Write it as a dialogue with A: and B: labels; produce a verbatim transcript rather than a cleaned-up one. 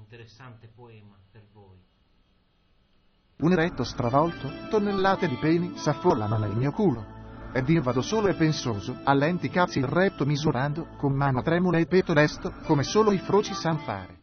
A: interessante poema per voi.
B: Un eretto stravolto, tonnellate di peni s'affollano nel mio culo. Ed io vado solo e pensoso, a lenti cazzi il retto misurando, con mano tremula e petto lesto, come solo i froci san fare.